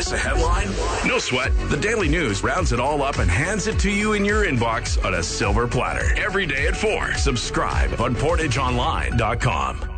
miss a headline? No sweat. The Daily News rounds it all up and hands it to you in your inbox on a silver platter. Every day at 4. Subscribe on PortageOnline.com.